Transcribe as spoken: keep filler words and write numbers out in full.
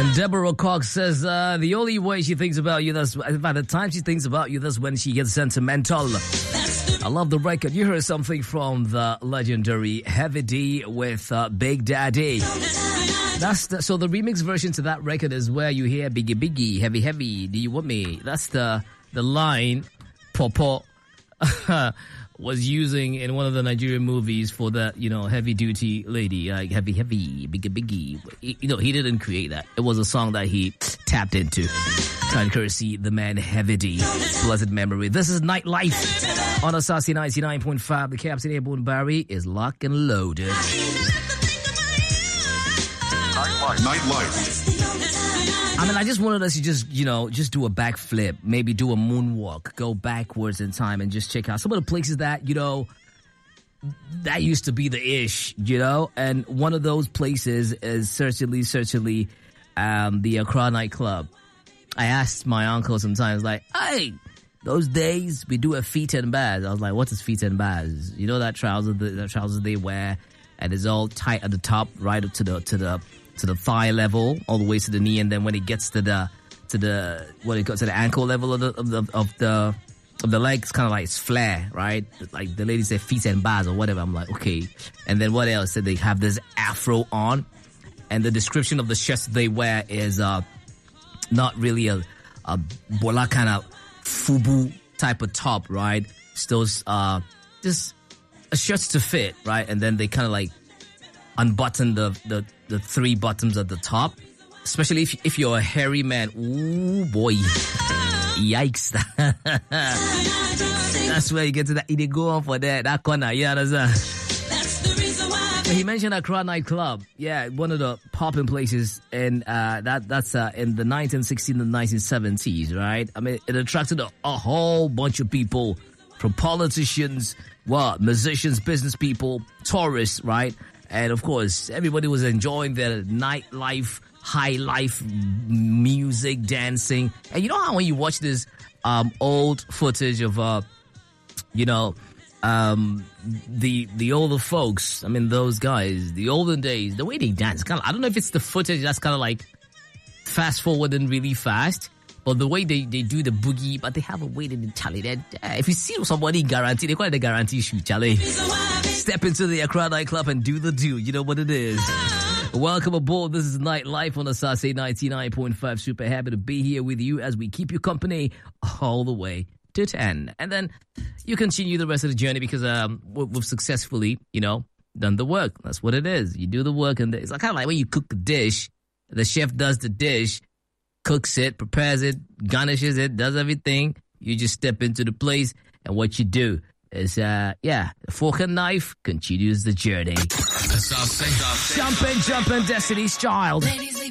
And Deborah Cox says uh, the only way she thinks about you, that's by the time she thinks about you, that's when she gets sentimental. I love the record. You heard something from the legendary Heavy D with uh, Big Daddy. That's the, so the remix version to that record is where you hear Biggie Biggie, Heavy Heavy, do you want me? That's the the line Popo was using in one of the Nigerian movies for that, you know, heavy duty lady, like heavy, heavy, biggie, biggie. You know, he didn't create that. It was a song that he tapped into. Kind courtesy the man Heavy D. Blessed memory. This is Nightlife on Asasi ninety-nine point five. The Captain Airborne Barry is locked and loaded. Nightlife. Nightlife. I mean, I just wanted us to just, you know, just do a backflip, maybe do a moonwalk, go backwards in time and just check out some of the places that, you know, that used to be the ish, you know? And one of those places is certainly, certainly um, the Accra nightclub. I asked my uncle sometimes, like, hey, those days we do a feet and bars. I was like, what is feet and bars? You know that trouser, the, the trousers they wear, and it's all tight at the top, right up to the, to the, to the thigh level, all the way to the knee, and then when it gets to the to the what it goes to the ankle level of the of the of the of the legs, kind of like it's flare, right? Like the lady said, feet and bars or whatever. I'm like, okay. And then what else? Said they have this afro on, and the description of the shirts they wear is uh not really a a bola kind of fubu type of top, right? Still uh just a shirts to fit, right? And then they kind of like unbutton the, the, the three buttons at the top, especially if if you're a hairy man. Ooh boy, yikes! That's where you get to that. They go on for that that corner. Yeah, understand? So he mentioned Accra nightclub. Yeah, one of the popping places in uh, that that's uh, in the nineteen sixties and nineteen seventies, right? I mean, it attracted a, a whole bunch of people, from politicians, what, musicians, business people, tourists, right? And of course, everybody was enjoying their nightlife, high life music, dancing. And you know how when you watch this um, old footage of, uh, you know, um, the the older folks, I mean, those guys, the olden days, the way they dance, kind of, I don't know if it's the footage that's kind of like fast forwarding really fast, but the way they, they do the boogie, but they have a way to Charlie. That uh, if you see somebody guarantee, they call it the guarantee shoot, Charlie. Step into the Accra nightclub and do the do. You know what it is. Welcome aboard. This is Nightlife on Asase ninety-nine point five. Super happy to be here with you as we keep you company all the way to ten. And then you continue the rest of the journey because um we've successfully, you know, done the work. That's what it is. You do the work, and it's like kind of like when you cook a dish, the chef does the dish, cooks it, prepares it, garnishes it, does everything. You just step into the place, and what you do is, uh, yeah, fork and knife continues the journey. Jumping, jumping, Destiny's Child. Ladies,